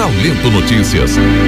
Talento Notícias.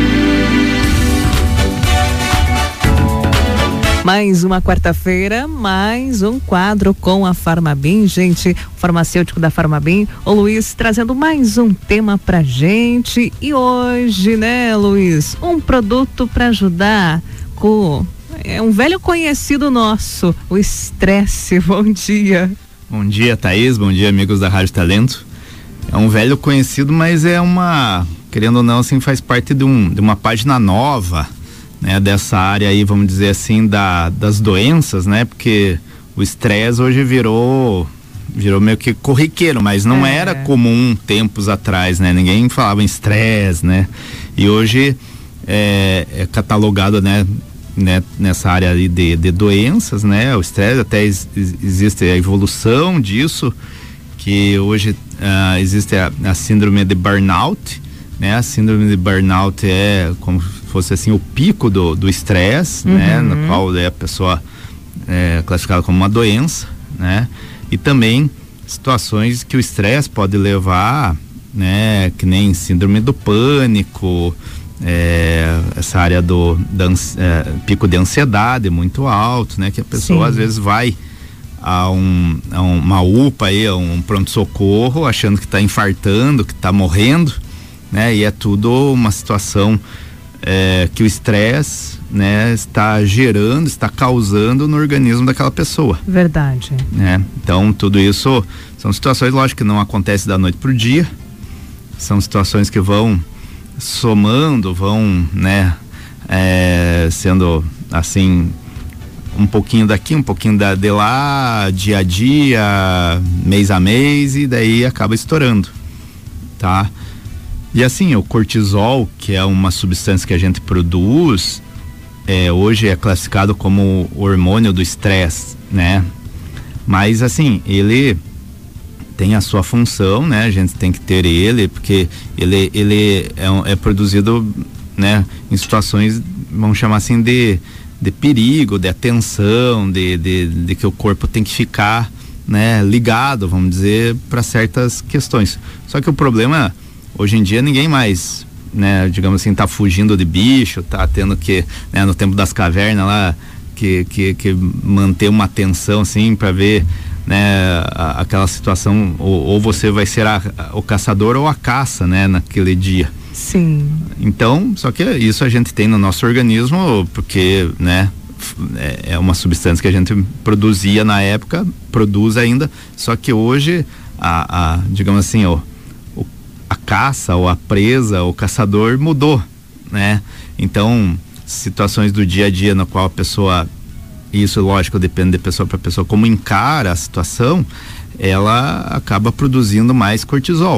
Mais uma quarta-feira, mais um quadro com a Farmabim, gente, o farmacêutico da Farmabim, o Luiz, trazendo mais um tema pra gente. E hoje, né, Luiz, um produto para ajudar com um velho conhecido nosso, o estresse. Bom dia. Bom dia, Thaís, bom dia, amigos da Rádio Talento. É um velho conhecido, mas é querendo ou não, assim, faz parte de uma página nova, né, dessa área aí, vamos dizer assim, das doenças, né, porque o estresse hoje virou meio que corriqueiro, mas não era comum tempos atrás, né, ninguém falava em estresse, né, e hoje é catalogado, né, nessa área aí de doenças, né, o estresse, até existe a evolução disso, que hoje existe a síndrome de burnout, né, a síndrome de burnout é como fosse assim o pico do estresse, né, no qual a pessoa é classificada como uma doença, né, e também situações que o estresse pode levar, né, que nem síndrome do pânico, essa área pico de ansiedade muito alto, né, que a pessoa às vezes vai a uma UPA aí, a um pronto-socorro, achando que está infartando, que está morrendo, né, e é tudo uma situação que o estresse, né, está causando no organismo daquela pessoa. Verdade. Né? Então, tudo isso são situações, lógico, que não acontecem da noite pro dia, são situações que vão somando, né, sendo assim, um pouquinho daqui, um pouquinho de lá, dia a dia, mês a mês, e daí acaba estourando, tá? E assim, o cortisol, que é uma substância que a gente produz, hoje é classificado como o hormônio do estresse, né? Mas assim, ele tem a sua função, né? A gente tem que ter ele, porque ele é produzido, né, em situações, vamos chamar assim, de perigo, de atenção, de que o corpo tem que ficar, né, ligado, vamos dizer, para certas questões. Só que o problema, hoje em dia, ninguém mais, né, digamos assim, tá fugindo de bicho, tá tendo que, né, no tempo das cavernas lá, que manter uma atenção, assim, para ver, né, aquela situação, ou você vai ser o caçador ou a caça, né, naquele dia. Sim. Então, só que isso a gente tem no nosso organismo, porque, né, é uma substância que a gente produzia na época, produz ainda, só que hoje, digamos assim, a caça, ou a presa, o caçador mudou, né? Então, situações do dia a dia na qual a pessoa, isso lógico depende de pessoa para pessoa, como encara a situação, ela acaba produzindo mais cortisol,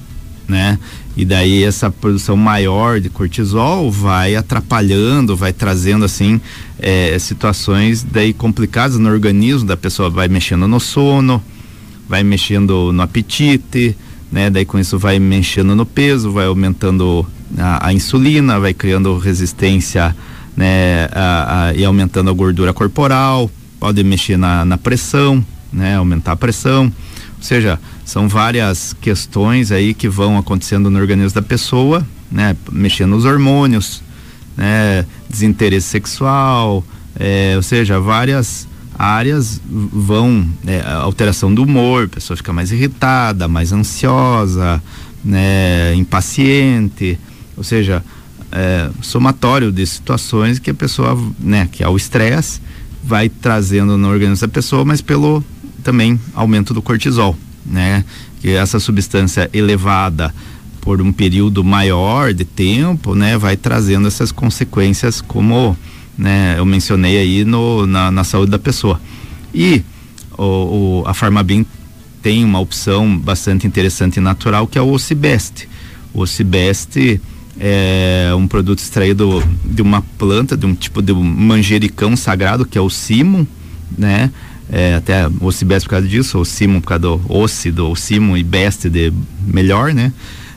né? E daí essa produção maior de cortisol vai atrapalhando, vai trazendo assim situações daí complicadas no organismo da pessoa, vai mexendo no sono, vai mexendo no apetite, né? Daí com isso vai mexendo no peso, vai aumentando a insulina, vai criando resistência, né? E aumentando a gordura corporal, pode mexer na pressão, né? Aumentar a pressão. Ou seja, são várias questões aí que vão acontecendo no organismo da pessoa, né? Mexendo nos hormônios, né? Desinteresse sexual, ou seja, várias áreas vão, alteração do humor, a pessoa fica mais irritada, mais ansiosa, né? Impaciente, ou seja, somatório de situações que a pessoa, né? Que é o estresse, vai trazendo no organismo da pessoa, mas pelo também aumento do cortisol, né? Que essa substância elevada por um período maior de tempo, né? Vai trazendo essas consequências, como, né, eu mencionei aí na saúde da pessoa. E a Farmabim tem uma opção bastante interessante e natural, que é o Ocibest. O Ocibest é um produto extraído de uma planta, de um tipo de manjericão sagrado, que é o simum, né? Até o Ocibest por causa disso, o simum por causa do oci, do simum, e best de melhor, né?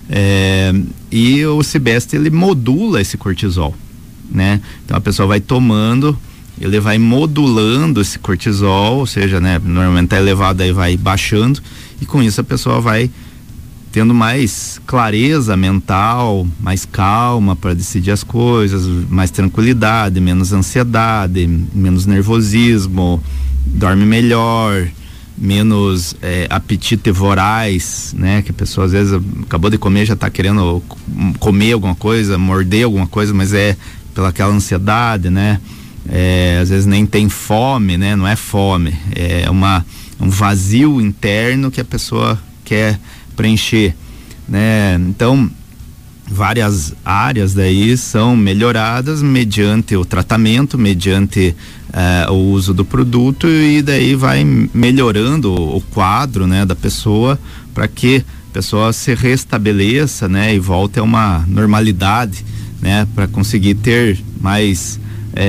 E o Ocibest, ele modula esse cortisol, né? Então a pessoa vai tomando, ele vai modulando esse cortisol, ou seja, né, normalmente tá elevado, aí vai baixando, e com isso a pessoa vai tendo mais clareza mental, mais calma para decidir as coisas, mais tranquilidade, menos ansiedade, menos nervosismo, dorme melhor, menos apetite voraz, né? Que a pessoa às vezes acabou de comer, já está querendo comer alguma coisa, morder alguma coisa, mas é pelaquela ansiedade, né? Às vezes nem tem fome, né? Não é fome, é um vazio interno que a pessoa quer preencher, né? Então, várias áreas daí são melhoradas mediante o tratamento, mediante o uso do produto, e daí vai melhorando o quadro, né, da pessoa, para que a pessoa se restabeleça, né, e volte a uma normalidade, né, para conseguir ter mais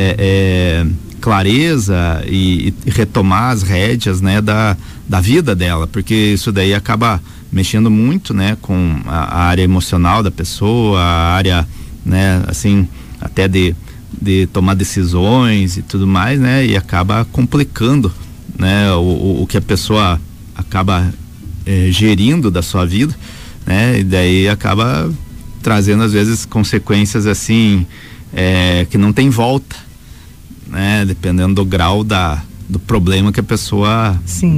clareza e retomar as rédeas, né, da vida dela, porque isso daí acaba mexendo muito, né, com a área emocional da pessoa, a área, né, assim, até de tomar decisões e tudo mais, né, e acaba complicando, né, o que a pessoa acaba gerindo da sua vida, né, e daí acaba trazendo às vezes consequências assim que não tem volta, né, dependendo do grau do problema que a pessoa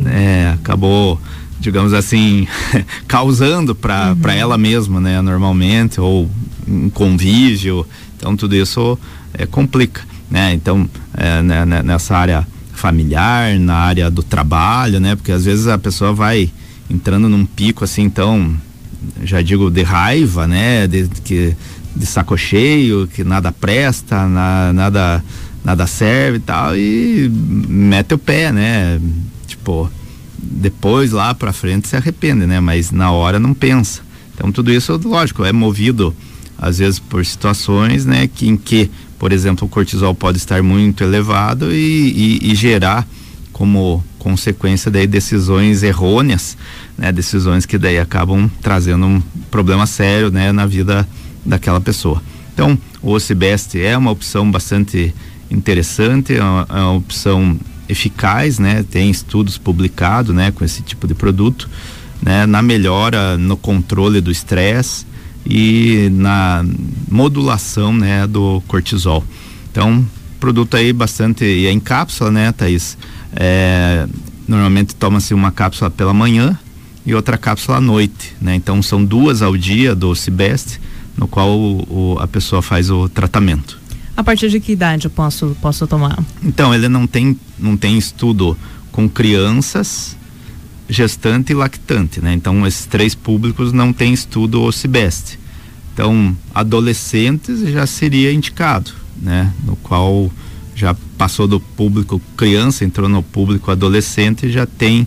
acabou, digamos assim, causando para ela mesma, né, normalmente, ou um convívio. Então tudo isso complica, né? Então nessa área familiar, na área do trabalho, né? Porque às vezes a pessoa vai entrando num pico assim, então já digo, de raiva, né? De saco cheio, que nada presta, nada serve e tal, e mete o pé, né? Tipo, depois lá pra frente se arrepende, né? Mas na hora não pensa. Então tudo isso, lógico, é movido às vezes por situações, né? Em que, por exemplo, o cortisol pode estar muito elevado e gerar como consequência daí decisões errôneas, né? Decisões que daí acabam trazendo um problema sério, né? Na vida daquela pessoa. Então o OCBest é uma opção bastante interessante, é uma opção eficaz, né? Tem estudos publicados, né, com esse tipo de produto, né, na melhora no controle do estresse e na modulação, né, do cortisol. Então, produto aí bastante, e é em cápsula, né, Thaís? Normalmente toma-se uma cápsula pela manhã e outra cápsula à noite, né? Então são 2 ao dia do OCBest, no qual a pessoa faz o tratamento. A partir de que idade eu posso tomar? Então, ele não tem estudo com crianças, gestante e lactante, né? Então, esses 3 públicos não tem estudo OCBest. Então, adolescentes já seria indicado, né? No qual já passou do público criança, entrou no público adolescente, já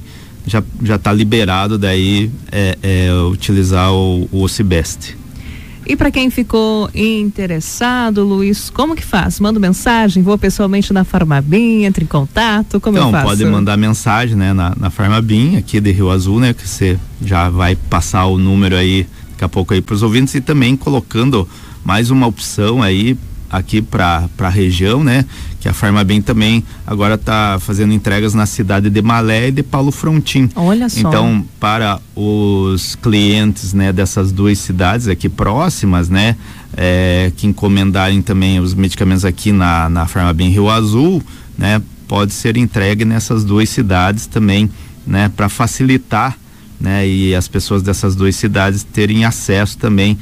está liberado daí utilizar o OCBest. E para quem ficou interessado, Luiz, como que faz? Manda mensagem, vou pessoalmente na Farmabim, entre em contato, como eu faço? Então, pode mandar mensagem, né, na Farmabim, aqui de Rio Azul, né, que você já vai passar o número aí, daqui a pouco aí pros ouvintes, e também colocando mais uma opção aí, aqui para a região, né, que a Farmabim também agora está fazendo entregas na cidade de Malé e de Paulo Frontin. Olha só. Então, para os clientes, né, dessas 2 cidades aqui próximas, né, que encomendarem também os medicamentos aqui na Farmabim Rio Azul, né, pode ser entregue nessas 2 cidades também, né, para facilitar, né, e as pessoas dessas 2 cidades terem acesso também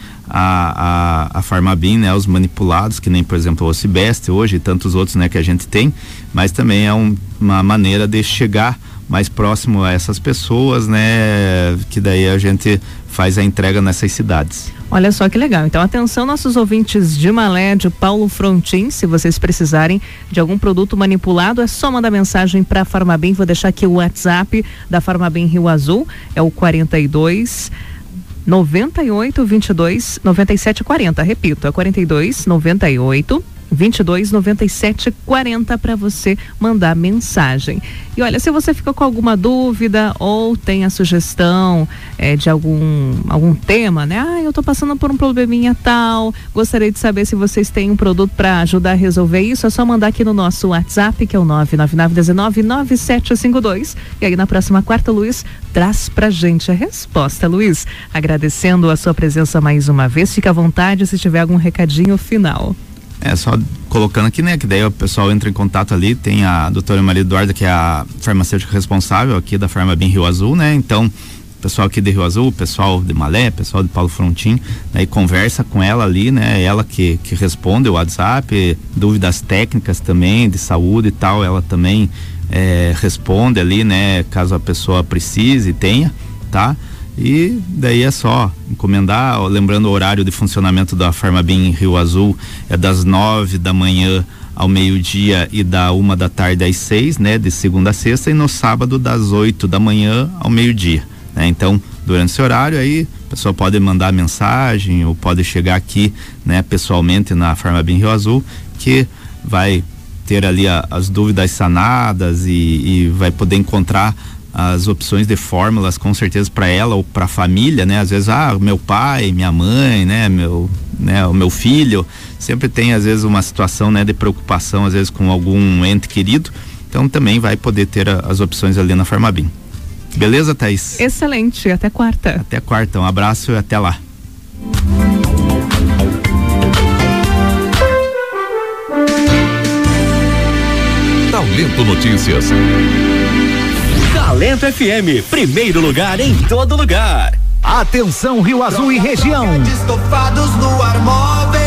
a Farmabim, né, os manipulados, que nem, por exemplo, o OCBest hoje e tantos outros, né, que a gente tem, mas também é uma maneira de chegar mais próximo a essas pessoas, né, que daí a gente faz a entrega nessas cidades. Olha só que legal. Então, atenção, nossos ouvintes de Malé, de Paulo Frontin, se vocês precisarem de algum produto manipulado, é só mandar mensagem para a Farmabim. Vou deixar aqui o WhatsApp da Farmabim Rio Azul, é o 42 98 22 97 40. Repito, é 42 98 229740 para você mandar mensagem. E olha, se você ficou com alguma dúvida ou tem a sugestão de algum tema, né? Eu tô passando por um probleminha tal, gostaria de saber se vocês têm um produto para ajudar a resolver isso, é só mandar aqui no nosso WhatsApp, que é o 999199752. E aí na próxima quarta, Luiz traz pra gente a resposta. Luiz, agradecendo a sua presença mais uma vez, fica à vontade se tiver algum recadinho final. Só colocando aqui, né, que daí o pessoal entra em contato ali, tem a doutora Maria Eduarda, que é a farmacêutica responsável aqui da Farmabim Rio Azul, né, então, pessoal aqui de Rio Azul, pessoal de Malé, pessoal de Paulo Frontin, aí conversa com ela ali, né, ela que responde o WhatsApp, dúvidas técnicas também, de saúde e tal, ela também responde ali, né, caso a pessoa precise e tenha, tá? E daí é só encomendar, lembrando o horário de funcionamento da Farmabim Rio Azul é das 9 da manhã ao meio-dia e da 1 da tarde às 6, né, de segunda a sexta, e no sábado das 8 da manhã ao meio-dia, né? Então, durante esse horário aí, a pessoa pode mandar mensagem ou pode chegar aqui, né, pessoalmente na Farmabim Rio Azul, que vai ter ali as dúvidas sanadas e vai poder encontrar as opções de fórmulas, com certeza, para ela ou para a família, né? Às vezes, meu pai, minha mãe, né? O meu filho, sempre tem às vezes uma situação, né, de preocupação, às vezes com algum ente querido, então também vai poder ter as opções ali na Farmabim. Beleza, Thaís? Excelente, até quarta. Até quarta, um abraço e até lá. Talento Notícias. Talento FM, primeiro lugar em todo lugar. Atenção, Rio Azul e região. Estofados no ar, móveis.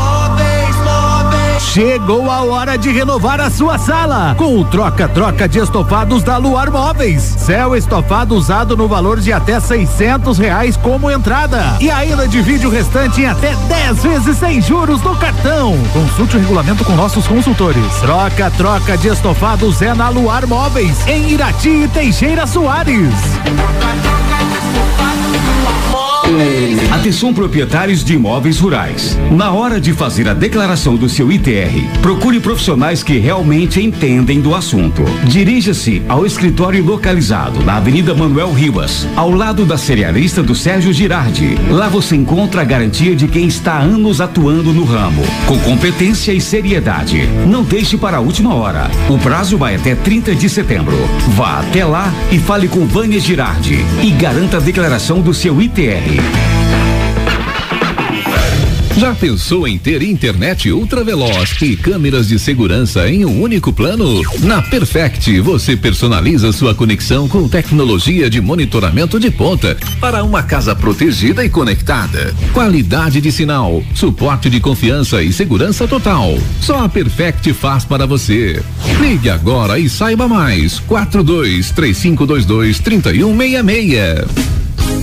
Chegou a hora de renovar a sua sala com o troca-troca de estofados da Luar Móveis. Céu estofado usado no valor de até R$600 como entrada e ainda divide o restante em até 10 vezes sem juros no cartão. Consulte o regulamento com nossos consultores. Troca-troca de estofados é na Luar Móveis, em Irati e Teixeira Soares. Atenção, proprietários de imóveis rurais. Na hora de fazer a declaração do seu ITR, procure profissionais que realmente entendem do assunto. Dirija-se ao escritório localizado na Avenida Manuel Ribas, ao lado da cerealista do Sérgio Girardi. Lá você encontra a garantia de quem está há anos atuando no ramo, com competência e seriedade. Não deixe para a última hora. O prazo vai até 30 de setembro. Vá até lá e fale com Vânia Girardi e garanta a declaração do seu ITR. Já pensou em ter internet ultraveloz e câmeras de segurança em um único plano? Na Perfect, você personaliza sua conexão com tecnologia de monitoramento de ponta para uma casa protegida e conectada. Qualidade de sinal, suporte de confiança e segurança total. Só a Perfect faz para você. Ligue agora e saiba mais. 4235223166.